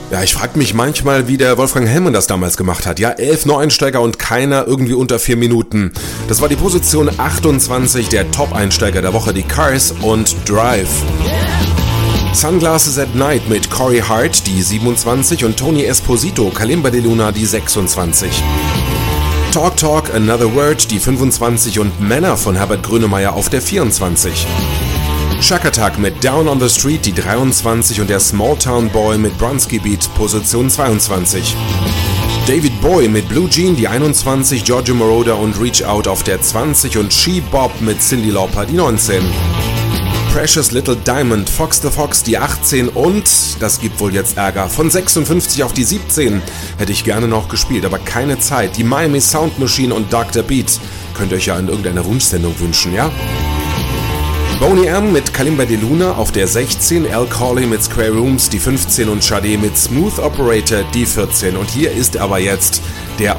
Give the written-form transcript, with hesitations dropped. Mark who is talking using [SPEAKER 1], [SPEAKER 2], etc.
[SPEAKER 1] Ja, ich frage mich manchmal, wie der Wolfgang Hellmann das damals gemacht hat. Ja, 11 Neueinsteiger und keiner irgendwie unter 4 Minuten. Das war die Position 28 der Top-Einsteiger der Woche, die Cars und Drive. Sunglasses at Night mit Corey Hart, die 27, und Tony Esposito, Kalimba de Luna, die 26. Talk Talk, Another Word, die 25 und Männer von Herbert Grönemeyer auf der 24. Shack Attack mit Down on the Street, die 23, und der Small Town Boy mit Bronski Beat, Position 22. David Bowie mit Blue Jean, die 21, Giorgio Moroder und Reach Out auf der 20 und She Bob mit Cyndi Lauper, die 19. Precious Little Diamond, Fox the Fox, die 18 und, das gibt wohl jetzt Ärger, von 56 auf die 17 hätte ich gerne noch gespielt, aber keine Zeit. Die Miami Sound Machine und Dr. Beat könnt ihr euch ja in irgendeiner Wunschsendung wünschen, ja? Boney M mit Kalimba de Luna auf der 16, Al Corley mit Square Rooms die 15 und Sade mit Smooth Operator die 14. Und hier ist aber jetzt der